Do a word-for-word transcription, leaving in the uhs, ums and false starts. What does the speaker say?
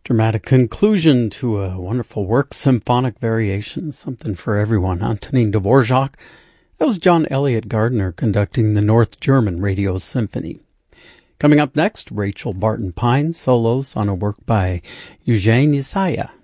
Dramatic conclusion to a wonderful work, Symphonic Variations, something for everyone. Antonin Dvorak. That was John Elliott Gardner conducting the North German Radio Symphony. Coming up next, Rachel Barton Pine solos on a work by Eugene Isaiah.